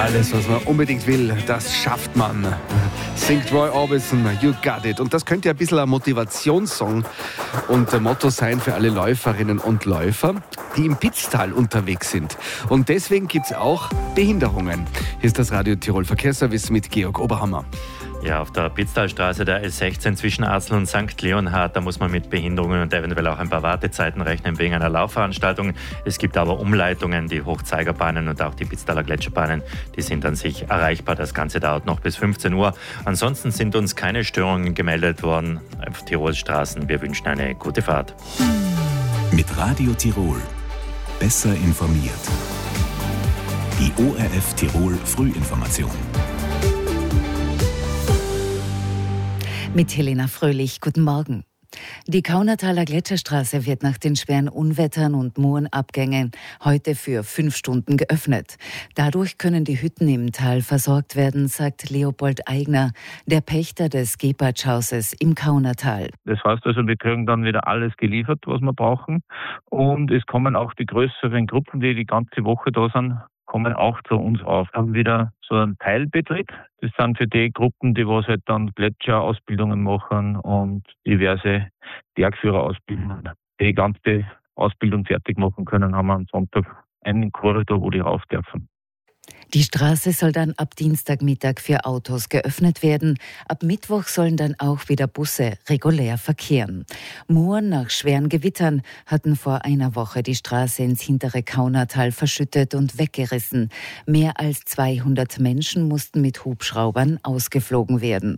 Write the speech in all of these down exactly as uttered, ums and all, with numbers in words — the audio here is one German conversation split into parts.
Alles, was man unbedingt will, das schafft man. Singt Roy Orbison, You Got It. Und das könnte ja ein bisschen ein Motivationssong und ein Motto sein für alle Läuferinnen und Läufer, die im Pitztal unterwegs sind. Und deswegen gibt es auch Behinderungen. Hier ist das Radio Tirol Verkehrsservice mit Georg Oberhammer. Ja, auf der Pitztalstraße der S sechzehn zwischen Arzl und Sankt Leonhard, da muss man mit Behinderungen und eventuell auch ein paar Wartezeiten rechnen wegen einer Laufveranstaltung. Es gibt aber Umleitungen, die Hochzeigerbahnen und auch die Pitztaler Gletscherbahnen, die sind an sich erreichbar. Das Ganze dauert noch bis fünfzehn Uhr. Ansonsten sind uns keine Störungen gemeldet worden auf Tirols Straßen. Wir wünschen eine gute Fahrt. Mit Radio Tirol besser informiert. Die O R F Tirol Frühinformation. Mit Helena Fröhlich, guten Morgen. Die Kaunertaler Gletscherstraße wird nach den schweren Unwettern und Moorenabgängen heute für fünf Stunden geöffnet. Dadurch können die Hütten im Tal versorgt werden, sagt Leopold Eigner, der Pächter des Gebhartschhauses im Kaunertal. Das heißt also, wir kriegen dann wieder alles geliefert, was wir brauchen. Und es kommen auch die größeren Gruppen, die die ganze Woche da sind, kommen auch zu uns auf. Wir haben wieder so einen Teilbetrieb. Das sind für die Gruppen, die was halt dann Gletscherausbildungen machen und diverse Bergführerausbildungen. Die ganze Ausbildung fertig machen können, haben wir am Sonntag einen Korridor, wo die rauf dürfen. Die Straße soll dann ab Dienstagmittag für Autos geöffnet werden. Ab Mittwoch sollen dann auch wieder Busse regulär verkehren. Mooren nach schweren Gewittern hatten vor einer Woche die Straße ins hintere Kaunertal verschüttet und weggerissen. Mehr als zweihundert Menschen mussten mit Hubschraubern ausgeflogen werden.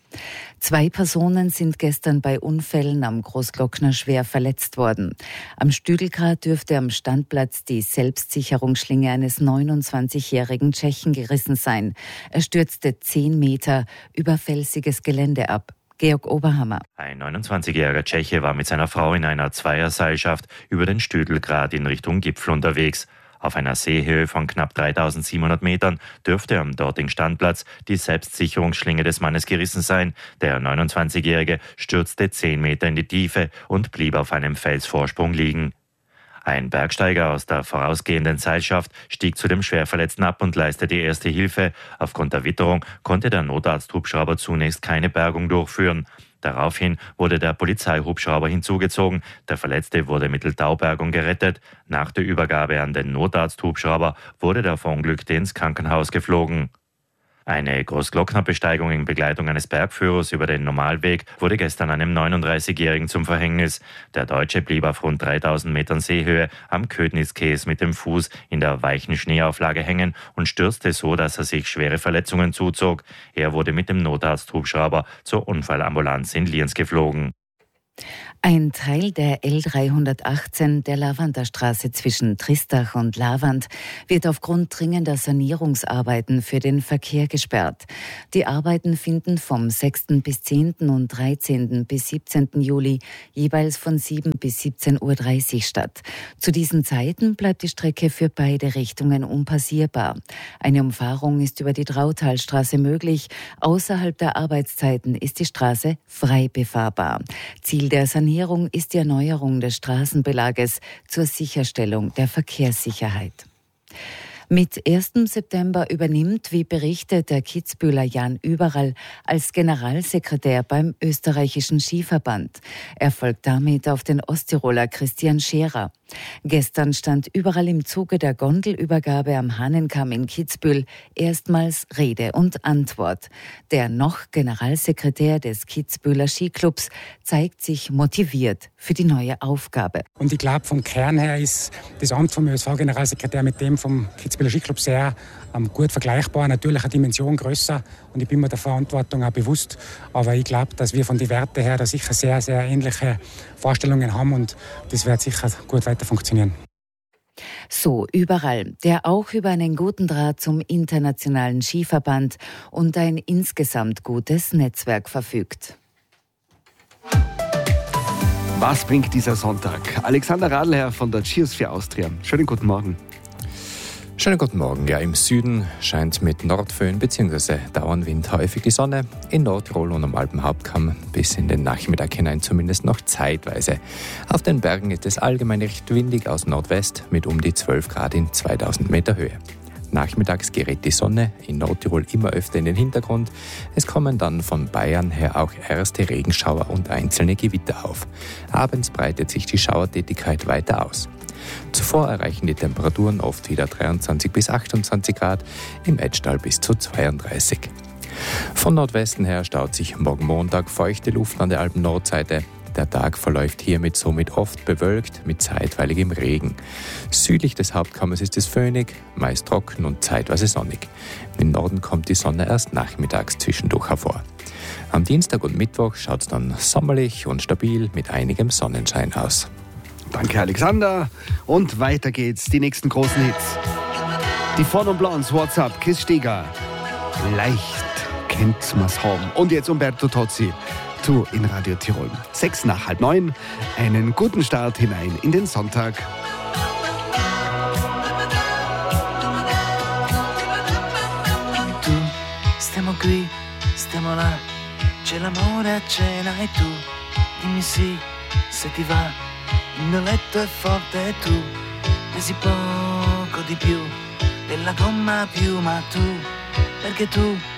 Zwei Personen sind gestern bei Unfällen am Großglockner schwer verletzt worden. Am Stüdelgrat dürfte am Standplatz die Selbstsicherungsschlinge eines neunundzwanzigjährigen Tschechen gerissen sein. Er stürzte zehn Meter über felsiges Gelände ab. Georg Oberhammer. Ein neunundzwanzigjähriger Tscheche war mit seiner Frau in einer Zweierseilschaft über den Stüdelgrat in Richtung Gipfel unterwegs. Auf einer Seehöhe von knapp dreitausendsiebenhundert Metern dürfte am dortigen Standplatz die Selbstsicherungsschlinge des Mannes gerissen sein. Der neunundzwanzigjährige stürzte zehn Meter in die Tiefe und blieb auf einem Felsvorsprung liegen. Ein Bergsteiger aus der vorausgehenden Seilschaft stieg zu dem Schwerverletzten ab und leistete erste Hilfe. Aufgrund der Witterung konnte der Notarzthubschrauber zunächst keine Bergung durchführen. Daraufhin wurde der Polizeihubschrauber hinzugezogen. Der Verletzte wurde mittels Taubergung gerettet. Nach der Übergabe an den Notarzthubschrauber wurde der Verunglückte ins Krankenhaus geflogen. Eine Großglocknerbesteigung in Begleitung eines Bergführers über den Normalweg wurde gestern einem neununddreißigjährigen zum Verhängnis. Der Deutsche blieb auf rund dreitausend Metern Seehöhe am Ködnitzkäs mit dem Fuß in der weichen Schneeauflage hängen und stürzte so, dass er sich schwere Verletzungen zuzog. Er wurde mit dem Notarzthubschrauber zur Unfallambulanz in Lienz geflogen. Ein Teil der L dreihundertachtzehn der Lavanderstraße zwischen Tristach und Lavand wird aufgrund dringender Sanierungsarbeiten für den Verkehr gesperrt. Die Arbeiten finden vom sechsten bis zehnten und dreizehnten bis siebzehnten Juli jeweils von sieben bis siebzehn Uhr dreißig statt. Zu diesen Zeiten bleibt die Strecke für beide Richtungen unpassierbar. Eine Umfahrung ist über die Trautalstraße möglich. Außerhalb der Arbeitszeiten ist die Straße frei befahrbar. Ziel der Sanierung ist die Erneuerung des Straßenbelages zur Sicherstellung der Verkehrssicherheit. Mit ersten September übernimmt, wie berichtet, der Kitzbüheler Jan Überall als Generalsekretär beim österreichischen Skiverband. Er folgt damit auf den Osttiroler Christian Scherer. Gestern stand überall im Zuge der Gondelübergabe am Hahnenkamm in Kitzbühel erstmals Rede und Antwort. Der noch Generalsekretär des Kitzbüheler Skiclubs zeigt sich motiviert für die neue Aufgabe. Und ich glaube, vom Kern her ist das Amt vom Ö S V-Generalsekretär mit dem vom Kitzbüheler Skiclub sehr ähm, gut vergleichbar, natürlich eine Dimension grösser und ich bin mir der Verantwortung auch bewusst. Aber ich glaube, dass wir von den Werten her da sicher sehr, sehr ähnliche Vorstellungen haben und das wird sicher gut weiter funktionieren. So überall, der auch über einen guten Draht zum internationalen Skiverband und ein insgesamt gutes Netzwerk verfügt. Was bringt dieser Sonntag? Alexander Radlherr von der Cheers Austria. Schönen guten Morgen. Schönen guten Morgen. Ja, im Süden scheint mit Nordföhn bzw. Dauernwind häufig die Sonne. In Nordtirol und am Alpenhauptkamm bis in den Nachmittag hinein zumindest noch zeitweise. Auf den Bergen ist es allgemein recht windig aus Nordwest mit um die zwölf Grad in zweitausend Meter Höhe. Nachmittags gerät die Sonne in Nordtirol immer öfter in den Hintergrund. Es kommen dann von Bayern her auch erste Regenschauer und einzelne Gewitter auf. Abends breitet sich die Schauertätigkeit weiter aus. Zuvor erreichen die Temperaturen oft wieder dreiundzwanzig bis achtundzwanzig Grad, im Etschtal bis zu zweiunddreißig. Von Nordwesten her staut sich morgen Montag feuchte Luft an der Alpen-Nordseite. Der Tag verläuft hiermit somit oft bewölkt mit zeitweiligem Regen. Südlich des Hauptkammers ist es föhnig, meist trocken und zeitweise sonnig. Im Norden kommt die Sonne erst nachmittags zwischendurch hervor. Am Dienstag und Mittwoch schaut es dann sommerlich und stabil mit einigem Sonnenschein aus. Danke, Alexander. Und weiter geht's, die nächsten großen Hits. Die Von Blondes, What's Up, Kiss Steger. Leicht kennt man's haben. Und jetzt Umberto Tozzi. Du in Radio Tirol. Sechs nach halb neun. Einen guten Start hinein in den Sonntag. Tu, stiamo qui, stiamo là. C'è l'amore a cena e tu, dimmi sì, se ti va. Il mio letto è forte e tu, pesi poco di più della gomma più, ma tu, perché tu